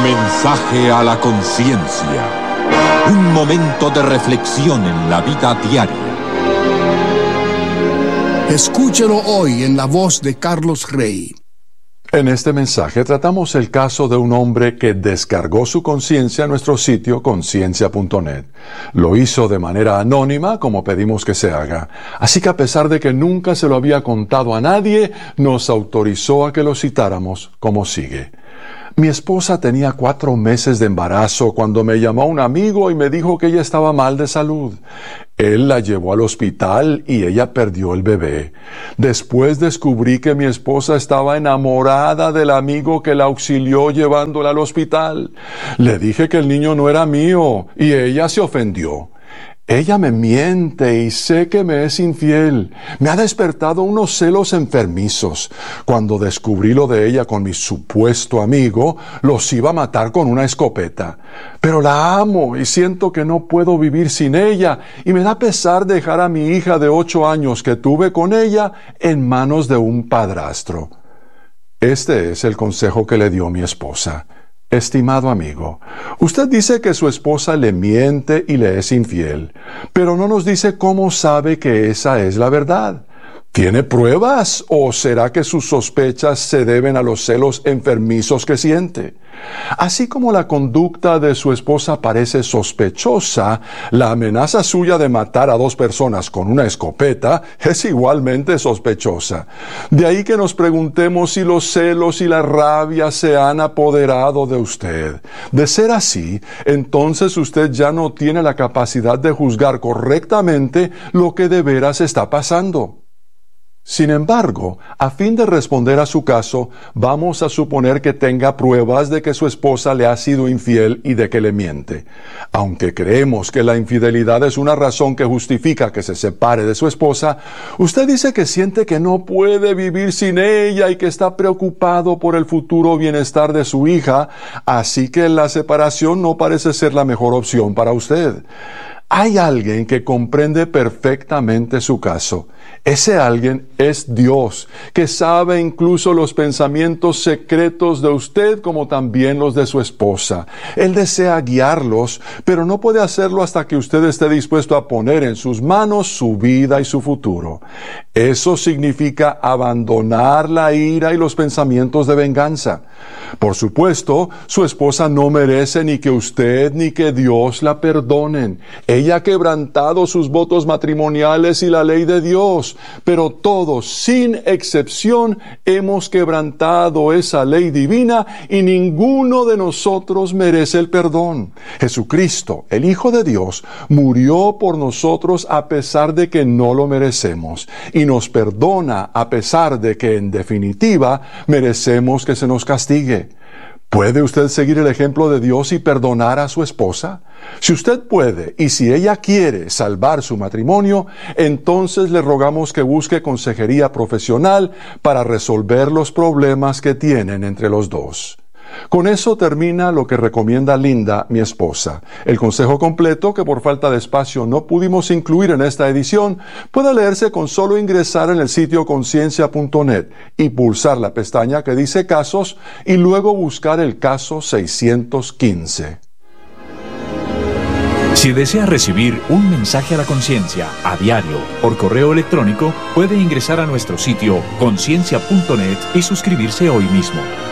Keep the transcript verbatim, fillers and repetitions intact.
Mensaje a la conciencia. Un momento de reflexión en la vida diaria. Escúchelo hoy en la voz de Carlos Rey. En este mensaje tratamos el caso de un hombre que descargó su conciencia en nuestro sitio conciencia punto net. Lo hizo de manera anónima, como pedimos que se haga. Así que a pesar de que nunca se lo había contado a nadie, nos autorizó a que lo citáramos como sigue. Mi esposa tenía cuatro meses de embarazo cuando me llamó un amigo y me dijo que ella estaba mal de salud. Él la llevó al hospital y ella perdió el bebé. Después descubrí que mi esposa estaba enamorada del amigo que la auxilió llevándola al hospital. Le dije que el niño no era mío y ella se ofendió. Ella me miente y sé que me es infiel. Me ha despertado unos celos enfermizos. Cuando descubrí lo de ella con mi supuesto amigo, los iba a matar con una escopeta. Pero la amo y siento que no puedo vivir sin ella y me da pesar dejar a mi hija de ocho años que tuve con ella en manos de un padrastro. Este es el consejo que le dio mi esposa. Estimado amigo, usted dice que su esposa le miente y le es infiel, pero no nos dice cómo sabe que esa es la verdad. ¿Tiene pruebas o será que sus sospechas se deben a los celos enfermizos que siente? Así como la conducta de su esposa parece sospechosa, la amenaza suya de matar a dos personas con una escopeta es igualmente sospechosa. De ahí que nos preguntemos si los celos y la rabia se han apoderado de usted. De ser así, entonces usted ya no tiene la capacidad de juzgar correctamente lo que de veras está pasando. Sin embargo, a fin de responder a su caso, vamos a suponer que tenga pruebas de que su esposa le ha sido infiel y de que le miente. Aunque creemos que la infidelidad es una razón que justifica que se separe de su esposa, usted dice que siente que no puede vivir sin ella y que está preocupado por el futuro bienestar de su hija, así que la separación no parece ser la mejor opción para usted. Hay alguien que comprende perfectamente su caso. Ese alguien es Dios, que sabe incluso los pensamientos secretos de usted como también los de su esposa. Él desea guiarlos, pero no puede hacerlo hasta que usted esté dispuesto a poner en sus manos su vida y su futuro. Eso significa abandonar la ira y los pensamientos de venganza. Por supuesto, su esposa no merece ni que usted ni que Dios la perdonen. Ella ha quebrantado sus votos matrimoniales y la ley de Dios, pero todos, sin excepción, hemos quebrantado esa ley divina y ninguno de nosotros merece el perdón. Jesucristo, el Hijo de Dios, murió por nosotros a pesar de que no lo merecemos y nos perdona a pesar de que, en definitiva, merecemos que se nos castigue. ¿Puede usted seguir el ejemplo de Dios y perdonar a su esposa? Si usted puede y si ella quiere salvar su matrimonio, entonces le rogamos que busque consejería profesional para resolver los problemas que tienen entre los dos. Con eso termina lo que recomienda Linda, mi esposa. El consejo completo, que por falta de espacio no pudimos incluir en esta edición, puede leerse con solo ingresar en el sitio conciencia punto net y pulsar la pestaña que dice Casos y luego buscar el caso seiscientos quince. Si desea recibir un mensaje a la conciencia a diario por correo electrónico, puede ingresar a nuestro sitio conciencia punto net y suscribirse hoy mismo.